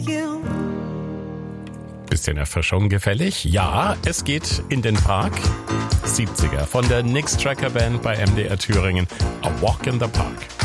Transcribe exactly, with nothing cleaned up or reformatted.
Bisschen Erfrischung gefällig? Ja, es geht in den Park. siebziger von der Nix Tracker Band bei M D R Thüringen. A Walk in the Park.